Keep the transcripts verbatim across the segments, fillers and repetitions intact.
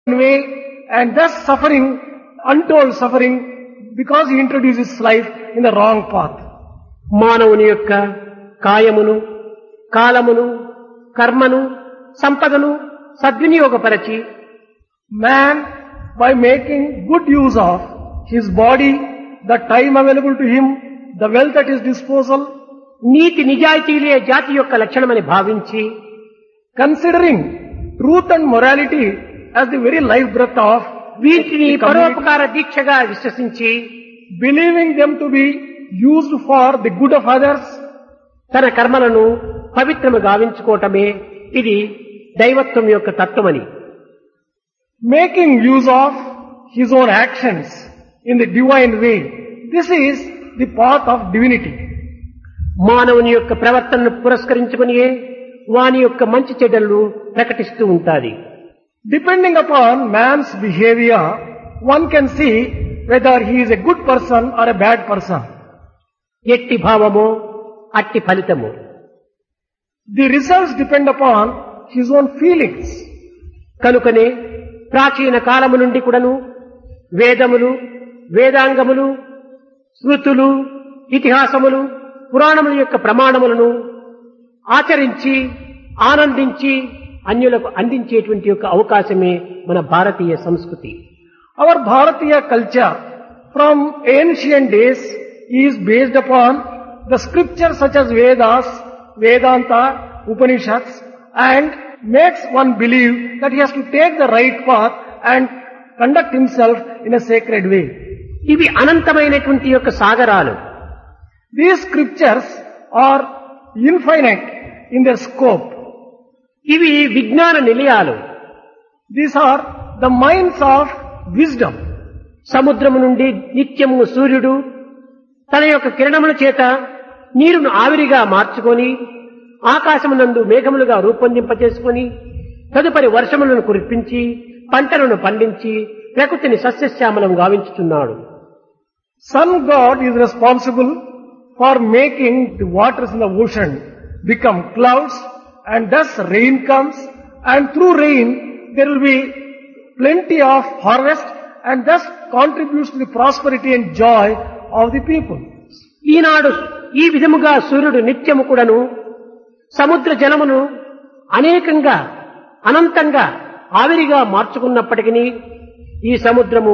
way and thus suffering, untold suffering, because he introduces life in the wrong path. మానవుని యొక్క కాయమును, కాలమును, కర్మను, సంపదను సద్వినియోగపరచి Man, by making good use of his body, the time available to him, the wealth at his disposal, నీతి నిజాయితీలే జాతి యొక్క లక్షణమని భావించి considering truth and morality as the very life breath of వీటిని the community, పరోపకార దీక్షగా విశ్వసించి believing them to be used for the good of others, తన కర్మలను పవిత్రము గావించుకోవటమే ఇది దైవత్వం యొక్క తత్వమని, making use of his own actions in the divine way. This is the path of divinity. మానవుని యొక్క ప్రవర్తనను పురస్కరించుకునియే వాని యొక్క మంచి చెడ్డలు ప్రకటిస్తూ ఉంటాది. Depending upon man's behavior, one can see whether he is a good person or a bad person. ఎట్టి భావమో అట్టి ఫలితము. The results depend upon his own feelings. కనుకనే ప్రాచీన కాలము నుండి కూడాను వేదములు, వేదాంగములు, స్మృతులు, ఇతిహాసములు, పురాణముల యొక్క ప్రమాణములను ఆచరించి ఆనందించి అన్యులకు అందించేటువంటి యొక్క అవకాశమే మన భారతీయ సంస్కృతి. Our Bharatiya culture from ancient days is based upon the scriptures such as Vedas, Vedanta, Upanishads, and makes one believe that he has to take the right path and conduct himself in a sacred way. ఇవి అనంతమైనటువంటి యొక్క సాగరాలు. These scriptures are infinite in their scope. ఇవి విజ్ఞాన నిలయాలు. These are the minds of wisdom. సముద్రము నుండి నిత్యము సూర్యుడు తన యొక్క కిరణముల చేత నీరును ఆవిరిగా మార్చుకొని ఆకాశమునందు మేఘములుగా రూపొందింపచేసుకొని తదుపరి వర్షములను కురిపించి పంటలను పండించి ప్రకృతిని సస్యశ్యామలం గావించుచున్నాడు. Sun God is responsible for making the waters in the ocean become clouds, and thus rain comes, and through rain there will be plenty of harvest, and thus contributes to the prosperity and joy of the people. ఈనాడు ఈ విధముగా సూర్యుడు నిత్యము కూడాను సముద్ర జలమును అనేకంగా అనంతంగా ఆవిరిగా మార్చుకున్నప్పటికీ ఈ సముద్రము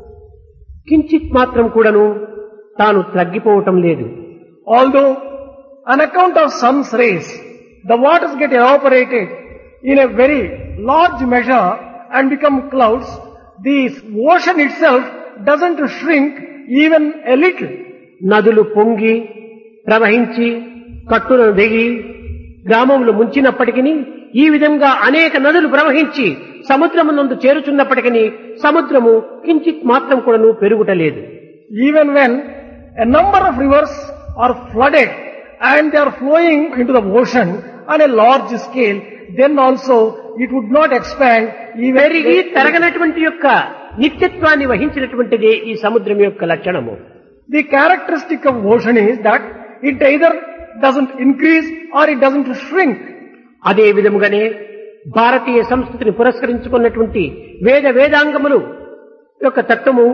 కించిత్ మాత్రం కూడాను తాను తగ్గిపోవటం లేదు. Although on account of sun's rays, the waters get evaporated in a very large measure and become clouds, the ocean itself doesn't shrink even a little. నదులు పొంగి ప్రవహించి కట్టులను దిగి గ్రామములు ముంచినప్పటికీ ఈ విధంగా అనేక నదులు ప్రవహించి సముద్రమునందు చేరుచున్నప్పటికీ సముద్రము కించిత్ మాత్రం కూడాను పెరుగుటలేదు. Even when a number of rivers are flooded and they are flowing into the ocean on a large scale, then also it would not expand even. పెరిగి తరగనటువంటి యొక్క నిత్యత్వాన్ని వహించినటువంటిదే ఈ సముద్రం యొక్క లక్షణము. The characteristic of ocean is that it either doesn't increase or it doesn't shrink. అదే విధముగానే భారతీయ సంస్కృతిని పురస్కరించుకున్నటువంటి వేద వేదాంగములు యొక్క తత్వము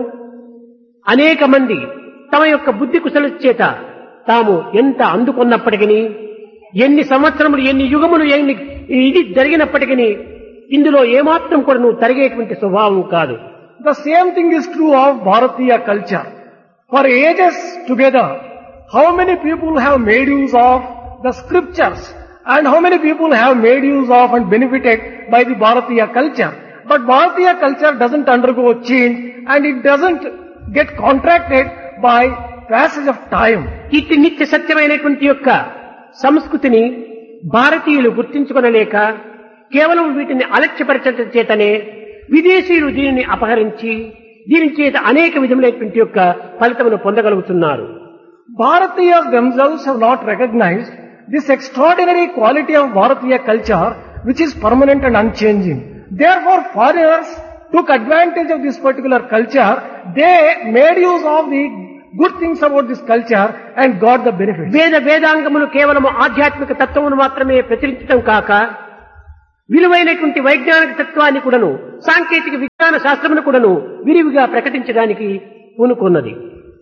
అనేక మంది తమ యొక్క బుద్ధి కుశల చేత తాము ఎంత అందుకున్నప్పటికీ ఎన్ని సంవత్సరములు ఎన్ని యుగములు ఎన్ని ఇది జరిగినప్పటికీ ఇందులో ఏమాత్రం కూడా నువ్వు తరిగేటువంటి స్వభావం కాదు. The same thing is true of Bharatiya culture. For ages together, how many people have made use of the scriptures and how many people have made use of and benefited by the Bharatiya culture. But Bharatiya culture doesn't undergo change and it doesn't get contracted by passage of time. ఇట్టి నిత్య సత్యమైనటువంటి యొక్క సంస్కృతిని భారతీయులు గుర్తించుకొనలేక కేవలం వీటిని అలక్ష్యపరచడం చేతనే విదేశీయులు దీనిని అపహరించి దీని చేత అనేక విధములైనటువంటి యొక్క ఫలితమును పొందగలుగుతున్నారు. Bharatiyas themselves have not recognized this extraordinary quality of Bharatiya culture which is permanent and unchanging. Therefore foreigners took advantage of this particular culture. They made use of the good things about this culture and got the benefit. వేద వేదాంగములు కేవలం ఆధ్యాత్మిక తత్వమును మాత్రమే ప్రచురించడం కాక విలువైనటువంటి వైజ్ఞానిక తత్వాన్ని కూడాను సాంకేతిక విజ్ఞాన శాస్త్రమును కూడాను విరివిగా ప్రకటించడానికి పూనుకున్నది.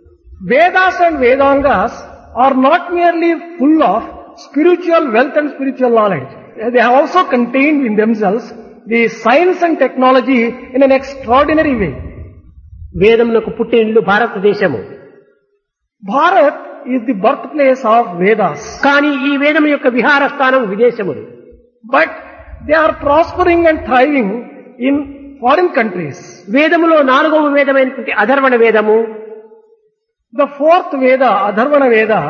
Vedas and Vedangas are not merely full of spiritual wealth and spiritual knowledge. They have also contained in themselves the science and technology in an extraordinary way. వేదమునకు పుట్టినిల్లు భారతదేశము. Bharat is the birthplace of Vedas. కానీ ఈ వేదం యొక్క విహార స్థానం విదేశములు. But they are prospering and thriving in foreign countries. వేదములో నాలుగవ వేదమైనటువంటి అధర్వణ వేదము, The fourth Veda, Adharvana Veda,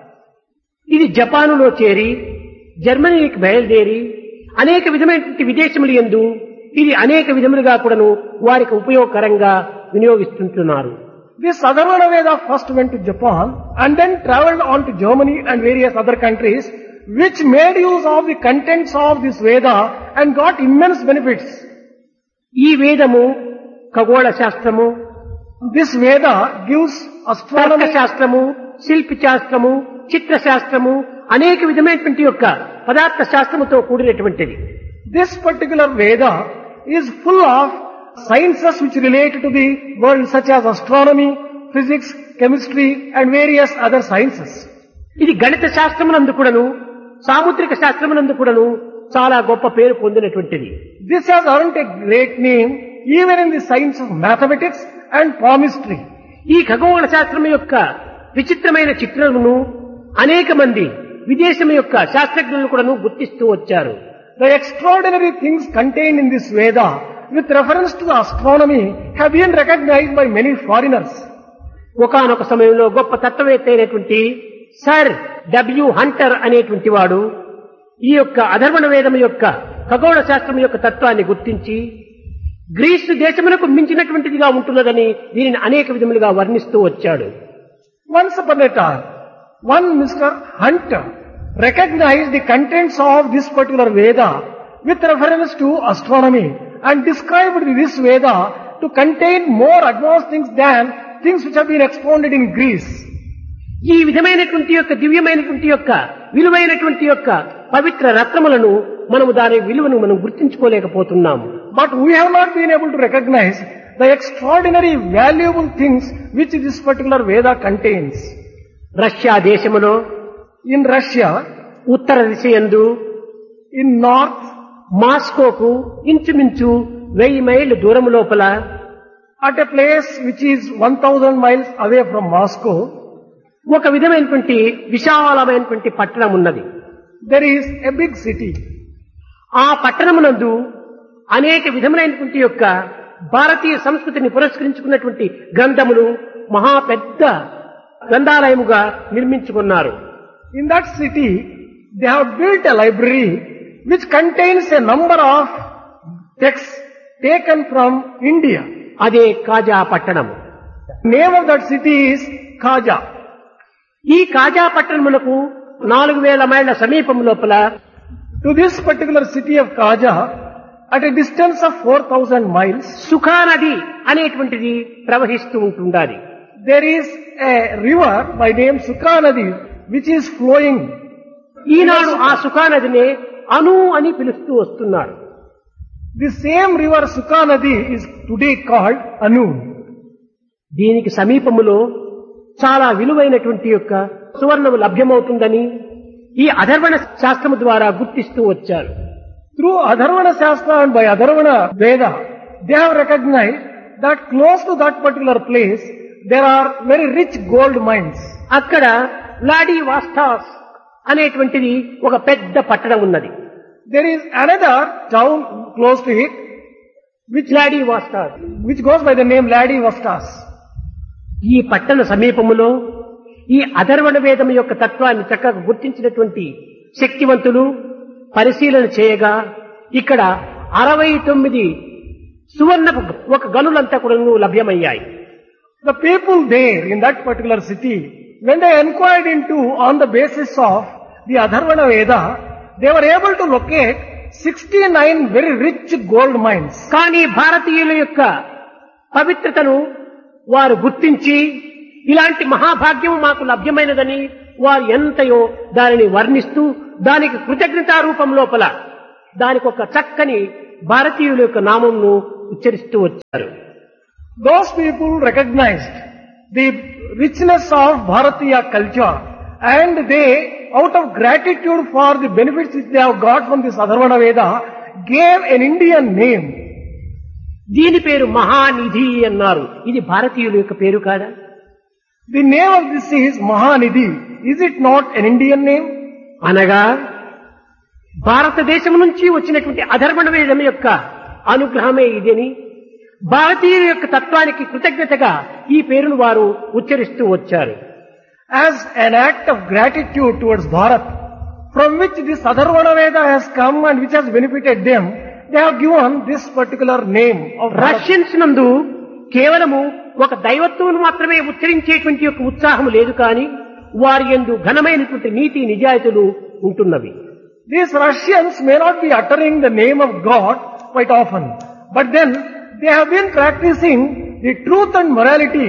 ఇది జపానులో చేరి జర్మనీకి బయలుదేరి అనేక విధమైనటువంటి విదేశములు యందు ఇది అనేక విధములుగా కూడాను వారికి ఉపయోగకరంగా వినియోగిస్తుంటున్నారు. This Adharvana Veda first went to Japan and then travelled on to Germany and various other countries, which made use of the contents of this Veda and got immense benefits. ఈ వేదము ఖగోళ శాస్త్రము, This Veda gives తర్క astronomy, శాస్త్రము, శిల్పి శాస్త్రము, చిత్ర శాస్త్రము, అనేక విధమైనటువంటి యొక్క పదార్థ శాస్త్రముతో కూడినటువంటిది. this particular Veda is full of sciences which relate to the world such as astronomy, physics, chemistry and various other sciences. ఇది గణిత శాస్త్రమునందు కూడాను సాముద్రిక శాస్త్రమునందు కూడాను చాలా గొప్ప పేరు పొందినటువంటిది. This has earned a great name even in the science of mathematics and palmistry. ఈ ఖగోళ శాస్త్రం యొక్క విచిత్రమైన చిత్రమును అనేక మంది విదేశం యొక్క శాస్త్రజ్ఞులు కూడాను గుర్తిస్తూ వచ్చారు. The extraordinary things contained in this Veda with reference to the astronomy have been recognized by many foreigners. ఒకానొక సమయంలో గొప్ప తత్వవేత్త అయినటువంటి సర్ డబ్ల్యూ హంటర్ అనేటువంటి వాడు ఈ యొక్క అధర్వణ వేదం యొక్క ఖగోళ శాస్త్రం యొక్క తత్వాన్ని గుర్తించి గ్రీసు దేశమునకు మించినటువంటిదిగా ఉంటున్నదని దీనిని అనేక విధములుగా వర్ణిస్తూ వచ్చాడు. Once upon a time, one Mister Hunter recognized the contents of this particular Veda with reference to astronomy and described this Veda to contain more advanced things than things which have been expounded in Greece. ఈ విధమైనటువంటి యొక్క దివ్యమైనటువంటి యొక్క విలువైనటువంటి యొక్క పవిత్ర రత్నములను మనము దాని విలువను మనం గుర్తించుకోలేకపోతున్నాము. But we have not been able to recognize the extraordinary valuable things which this particular Veda contains. Russia దేశములో In Russia, Uttara దిశయందు in north, మాస్కోకు ఇంచుమించు వెయ్యి మైళ్ళు దూరము లోపల at a place which is one thousand miles away from Moscow, ఒక విధమైనటువంటి విశాలమైనటువంటి పట్టణం ఉన్నది. there is a big city. ఆ పట్టణమునందు అనేక విధములైనటువంటి యొక్క భారతీయ సంస్కృతిని పురస్కరించుకున్నటువంటి గ్రంథములు మహా పెద్ద గ్రంథాలయముగా నిర్మించుకున్నారు. In that city, they have built a library which contains a number of texts taken from India. అదే కాజా పట్టణము. Name of that city is Kaja. ఈ కాజా పట్టణములకు నాలుగు వేల మైళ్ళ సమీపం లోపల To this particular city of Kaja, at a distance of four thousand miles, సుఖా నది అనేటువంటిది ప్రవహిస్తూ ఉంటుండాలి. there is a river by name Sukha Nadi which is flowing. ఈనాడు ఆ సుఖా నదినే అను అని పిలుస్తూ వస్తున్నారు. The same river Sukha Nadi is today called Anu. దీనికి సమీపములో చాలా విలువైనటువంటి యొక్క సువర్ణము లభ్యమవుతుందని ఈ అధర్వణ శాస్త్రము ద్వారా గుర్తిస్తూ వచ్చారు. Through Adharvana Shastra and by Adharvana Veda, they have recognized that close to that particular place, there are very rich gold mines. అక్కడ లాడీ వాస్తాస్ అనేటువంటిది ఒక పెద్ద పట్టణం ఉన్నది. There is another town close to it, which లాడీ వాస్తాస్ which goes by the name Ladi Vastas. ఈ పట్టణ సమీపములో ఈ అధర్వణ వేదం యొక్క తత్వాన్ని చక్కగా గుర్తించినటువంటి శక్తివంతులు పరిశీలన చేయగా ఇక్కడ అరవై తొమ్మిది సువర్ణ ఒక గనులంతా కూడా లభ్యమయ్యాయి. The people there in that particular city, when they inquired into on the basis of the Adharvana Veda, they were able to locate sixty-nine very rich gold mines. కానీ భారతీయుల యొక్క పవిత్రతను వారు గుర్తించి ఇలాంటి మహాభాగ్యం మాకు లభ్యమైనదని వారు ఎంతయో దానిని వర్ణిస్తూ దానికి కృతజ్ఞతా రూపం లోపల దానికి ఒక చక్కని భారతీయుల యొక్క నామంను ఉచ్చరిస్తూ వచ్చారు. Those people recognized the richness of Bharatiya culture and they, out of gratitude for the benefits which they have got from this Atharvana Veda, gave an Indian name. దీని పేరు మహానిధి అన్నారు. ఇది భారతీయుల యొక్క పేరు కాదా? The name of this is Mahanidhi. Is it not an Indian name? అనగా భారతదేశం నుంచి వచ్చినటువంటి అధర్వణ వేదం యొక్క అనుగ్రహమే ఇదని భారతీయుల యొక్క తత్వానికి కృతజ్ఞతగా ఈ పేరును వారు ఉచ్చరిస్తూ వచ్చారు. As an act of gratitude towards Bharat, from which this Atharvana Veda has come and which has benefited them, they have given this particular name of Bharat. Russians నందు కేవలము ఒక దైవత్వం మాత్రమే ఉచ్చరించేటువంటి యొక్క ఉత్సాహం లేదు కానీ వారి యందు ఘనమైనటువంటి నీతి నిజాయితీలు ఉంటున్నవి. These Russians may not be uttering the name of God quite often, but then they have been practicing the truth and morality.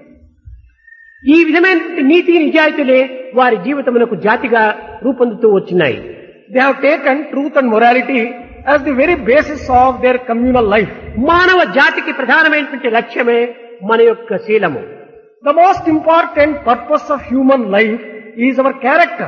ఈ విధమైన నీతి నిజాయితీలే వారి జీవితమునకు జాతిగా రూపొందుతూ వచ్చినాయి. They have taken truth and morality as the very basis of their communal life. మానవ జాతికి ప్రధానమైనటువంటి లక్ష్యమే మన యొక్క శీలము. The most important purpose of human life is our character.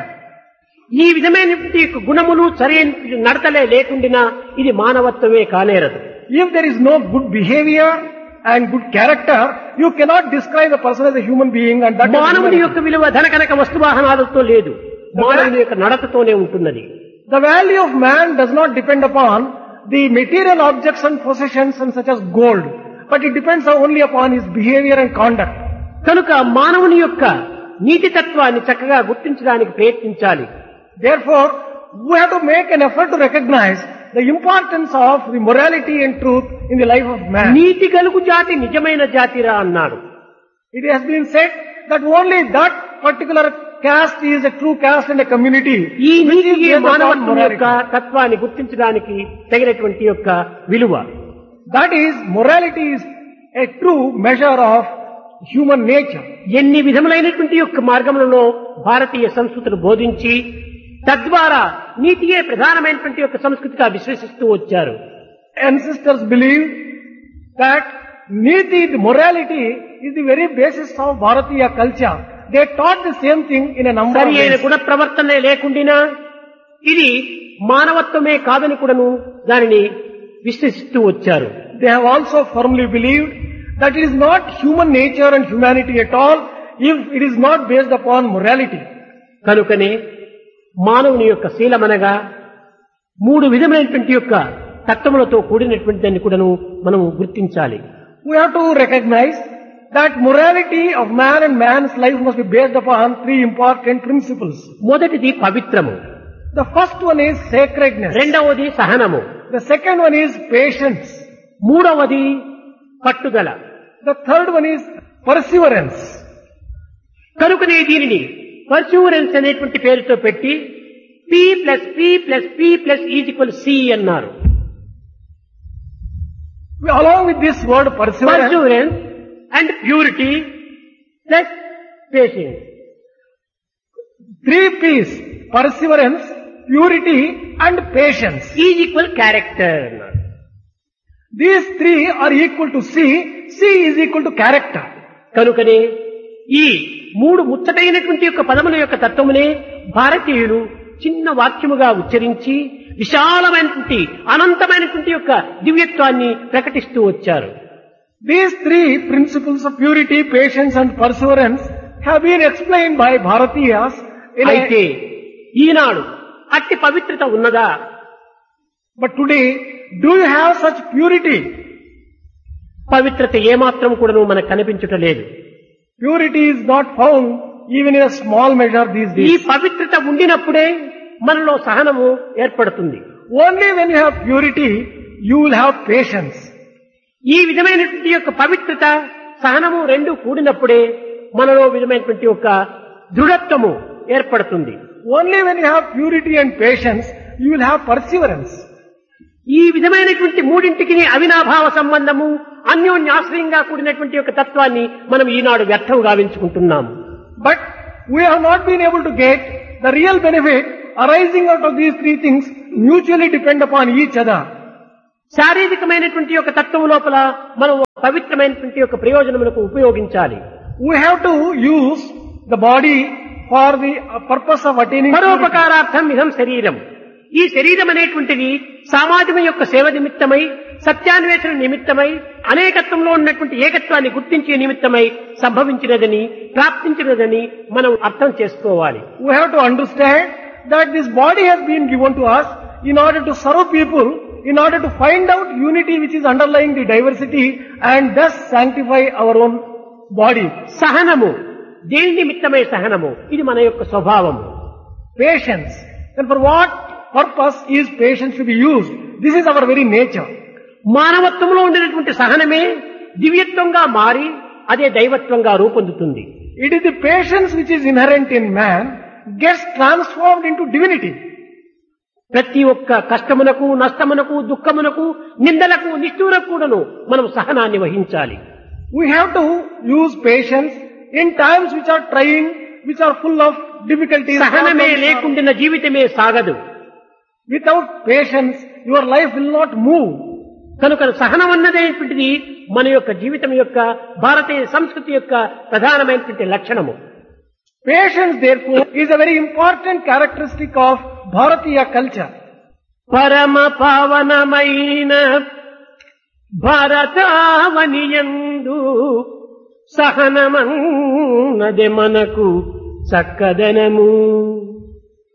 ఈ విధమైనటువంటి గుణములు సరైన నడతలే లేకుండినా ఇది మానవత్వమే కానేరదు. If there is no good behavior and good character, you cannot describe a person as a human being, and that మానవుని యొక్క విలువ ధనకనక వస్తువాహనాలతో లేదు, మానవుని యొక్క నడతతోనే ఉంటున్నది. The value of man does not depend upon the material objects and possessions and such as gold, but it depends only upon his behavior and conduct. కనుక మానవుని యొక్క నీతి తత్వాన్ని చక్కగా గుర్తించడానికి ప్రయత్నించాలి. Therefore, we have to make an effort to recognize the importance of the morality and truth in the life of man. నీతి కలుగు జాతి నిజమైన జాతిరా అన్నాడు. It has been said that only that particular caste is a true caste in a community. ఈ which is నీతికి based upon మానవత్వం యొక్క morality. తత్వాన్ని గుర్తించడానికి తగినటువంటి యొక్క విలువ. That is, morality is a true measure of human nature. ఎన్ని విధములైనటువంటి యొక్క మార్గములలో భారతీయ సంస్కృతిని బోధించి తద్వారా నీతియే ప్రధానమైనటువంటి యొక్క సంస్కృతిగా విశ్వసిస్తూ వచ్చారు. Ancestors believed that Niti, the morality, is the very basis of Bharatiya culture. They taught the same thing in a number of సరి అయిన ways. గుణ ప్రవర్తనే లేకుండినా ఇది మానవత్వమే కాదని కూడాను దానిని విశ్వసిస్తూ వచ్చారు. They have also firmly believed that it is not human nature and humanity at all if it is not based upon morality. కనుకనే మానవుని యొక్క శీలమనగా మూడు విధమైనటువంటి యొక్క తత్వములతో కూడినటువంటి దాన్ని కూడాను మనం గుర్తించాలి. We have to recognize that morality of man and man's life must be based upon three important principles. మొదటిది పవిత్రము, The first one is sacredness. రెండవది సహనము, The second one is patience. మూడవది పట్టుదల. The third one is perseverance. కనుకనే దీనిని పర్సూరెన్స్ అనేటువంటి పేరుతో పెట్టి P plus P plus P plus is equal C అన్నారు. Along with this word perseverance, పర్సూరెన్స్ and purity plus patience. three P's: perseverance, purity and patience. Is equal character అన్నారు. These three are equal to C. C is equal to character. కనుకనే ఈ మూడు ముచ్చటైనటువంటి యొక్క పదముల యొక్క తత్వమునే భారతీయులు చిన్న వాక్యముగా ఉచ్చరించి విశాలమైనటువంటి అనంతమైనటువంటి యొక్క దివ్యత్వాన్ని ప్రకటిస్తూ వచ్చారు. These three principles of purity, patience and perseverance have been explained by Bharatiyas in అయితే a, ఈనాడు అట్టి పవిత్రత ఉన్నదా? but today, do you have such purity? పవిత్రత ఏమాత్రం కూడాను మనకు కనిపించటం లేదు. Purity is not found even in a small measure these ఈ days. పవిత్రత ఉండినప్పుడే మనలో సహనము ఏర్పడుతుంది. Only when you have purity, you will have patience. ఈ విధమైనటువంటి యొక్క పవిత్రత సహనము రెండు కూడినప్పుడే మనలో విధమైనటువంటి యొక్క దృఢత్వము ఏర్పడుతుంది. Only when you have purity and patience, you will have perseverance. ఈ విధమైనటువంటి మూడింటికి అవినాభావ సంబంధము అన్యోన్యాశ్రయంగా కూడినటువంటి యొక్క తత్వాన్ని మనం ఈనాడు వ్యర్థం గావించుకుంటున్నాము. But we have not been able to get the real benefit arising out of these three things mutually depend upon each other. శారీరకమైనటువంటి యొక్క తత్వం లోపల మనం పవిత్రమైనటువంటి యొక్క ప్రయోజనములకు ఉపయోగించాలి. We have to use the body for the purpose of attaining purity. పరోపకారార్థం ఇదం శరీరం. ఈ శరీరం అనేటువంటిది సమాజం యొక్క సేవ నిమిత్తమై, సత్యాన్వేషణ నిమిత్తమై, అనేకత్వంలో ఉన్నటువంటి ఏకత్వాన్ని గుర్తించే నిమిత్తమై సంభవించినదని, ప్రాప్తించినదని మనం అర్థం చేసుకోవాలి. We have to understand that this body has been given to us in order to serve people, in order to find out unity which is underlying the diversity and thus sanctify our own body. సహనము, దేని నిమిత్తమై సహనము? ఇది మన యొక్క స్వభావము. Patience. And for what purpose is patience to be used? This is our very nature. మానవత్వంలో ఉండేటువంటి సహనమే దివ్యత్వంగా మారి అదే దైవత్వంగా రూపొందుతుంది. It is the patience which is inherent in man gets transformed into divinity. ప్రతి ఒక్క కష్టమునకు, నష్టమునకు, దుఃఖమునకు, నిందలకు, నిష్ఠూరకు కూడాను మనం సహనాన్ని వహించాలి. We have to use patience in times which are trying, which are full of difficulties. సహనమే లేకుండిన జీవితమే సాగదు. Without patience, your life will not move. కనుక సహనం అన్నదేటువంటిది మన యొక్క జీవితం యొక్క, భారతీయ సంస్కృతి యొక్క ప్రధానమైనటువంటి లక్షణము. Patience, therefore, is a very important characteristic of Bharatiya culture. పరమ పావనమైన భారతావనియందు సహనమన్నదే మనకు చక్కదనము.